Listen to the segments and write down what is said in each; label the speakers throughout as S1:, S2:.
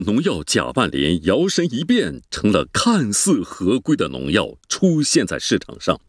S1: 农药甲拌磷摇身一变成了看似合规的农药，出现在市场上。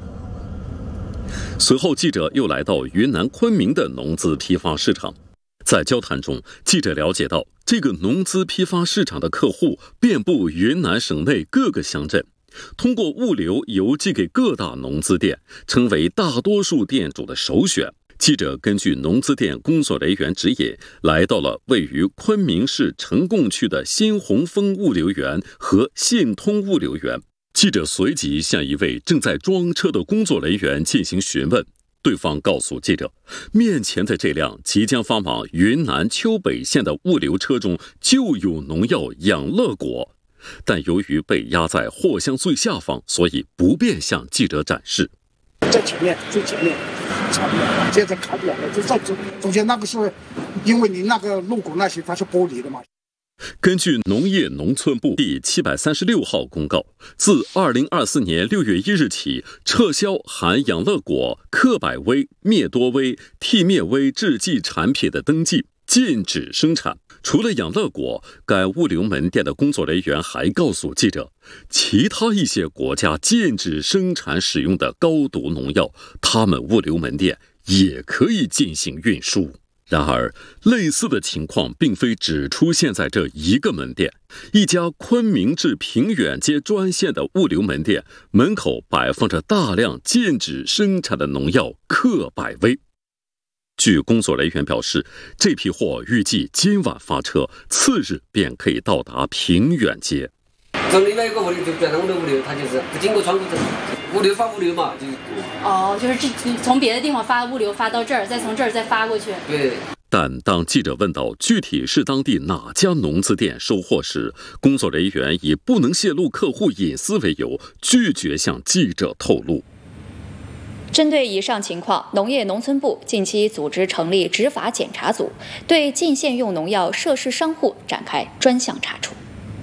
S1: 随后，记者又来到云南昆明的农资批发市场，在交谈中，记者了解到，这个农资批发市场的客户遍布云南省内各个乡镇，通过物流邮寄给各大农资店，成为大多数店主的首选。记者根据农资店工作人员指引，来到了位于昆明市呈贡区的新鸿丰物流园和信通物流园。记者随即向一位正在装车的工作人员进行询问，对方告诉记者，面前的这辆即将发往云南丘北县的物流车中就有农药养乐果，但由于被压在货箱最下方，所以不便向记者展示。
S2: 在前面，最前面，现在看不了了，就在中间那个是，因为你那个路骨那些它是玻璃的嘛。
S1: 根据农业农村部第736号公告，自2024年6月1日起，撤销含养乐果、克百威、灭多威、替灭威制剂产品的登记，禁止生产。除了养乐果，该物流门店的工作人员还告诉记者，其他一些国家禁止生产使用的高毒农药，他们物流门店也可以进行运输。然而，类似的情况并非只出现在这一个门店。一家昆明至平远街专线的物流门店门口摆放着大量禁止生产的农药克百威。据工作人员表示，这批货预计今晚发车，次日便可以到达平远街。
S3: 从另外一个物流就在我们的物流，它就是不经过窗口的物流发物流嘛，就是
S4: 从别的地方发物流发到这儿，再从这儿再发过去。
S3: 对。
S1: 但当记者问到具体是当地哪家农资店收货时，工作人员以不能泄露客户隐私为由，拒绝向记者透露。
S5: 针对以上情况，农业农村部近期组织成立执法检查组，对禁限用农药涉事商户展开专项查处。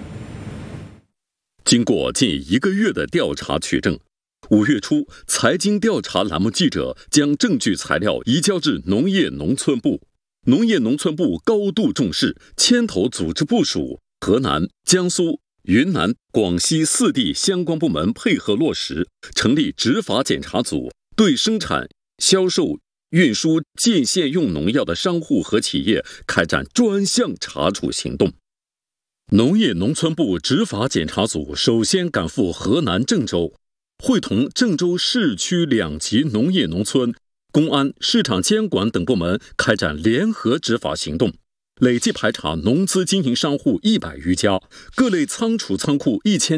S1: 经过近1个月的调查取证，5月初，财经调查栏目记者将证据材料移交至农业农村部。农业农村部高度重视，牵头组织部署，河南、江苏、云南、广西4地相关部门配合落实，成立执法检查组，对生产、销售、运输禁限用农药的商户和企业开展专项查处行动。农业农村部执法检查组首先赶赴河南郑州，会同郑州市区2级农业农村、公安、市场监管等部门开展联合执法行动，累计排查农资经营商户100余家，各类仓储仓库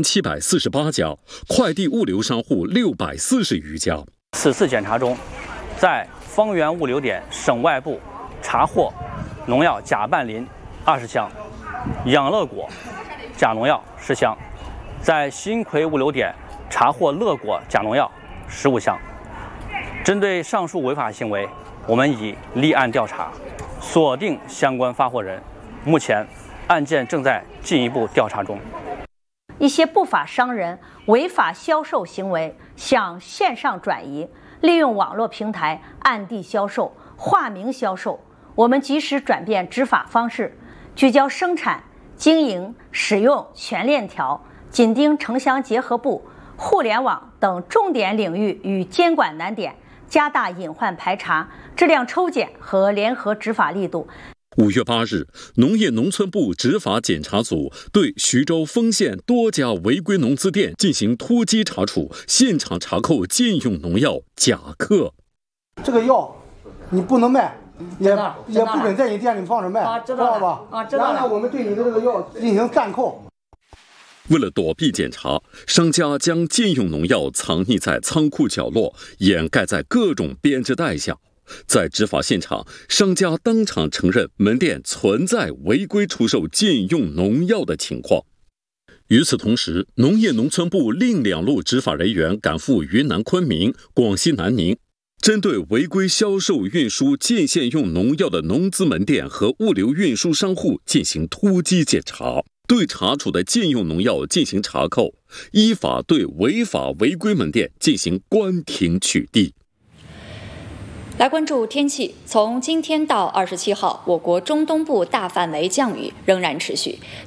S1: 1748家，快递物流商户640余家。
S6: 此次检查中，在方圆物流点省外部查获农药甲拌磷20箱，养乐果假农药10箱，在新奎物流点查获乐果假农药15箱。针对上述违法行为，我们已立案调查，锁定相关发货人，目前案件正在进一步调查中。
S7: 一些不法商人违法销售行为向线上转移，利用网络平台暗地销售、化名销售，我们及时转变执法方式，聚焦生产、经营、使用全链条，紧盯城乡结合部、互联网等重点领域与监管难点，加大隐患排查、质量抽检和联合执法力度。
S1: 5月8日，农业农村部执法检查组对徐州丰县多家违规农资店进行突击查处，现场查扣禁用农药甲克。
S8: 这个药你不能卖，也不准在你店里放着卖，知道吧？知道了。然后我们对你的这个药进行暂扣。
S1: 为了躲避检查，商家将禁用农药藏匿在仓库角落，掩盖在各种编织袋下。在执法现场，商家当场承认门店存在违规出售禁用农药的情况。与此同时，农业农村部另2路执法人员赶赴云南昆明、广西南宁，针对违规销售、运输禁限用农药的农资门店和物流运输商户进行突击检查，对查处的禁用农药进行查扣，依法对违法违规门店进行关停取缔。
S5: 来关注天气，从今天到27号，我国中东部大范围降雨仍然持续。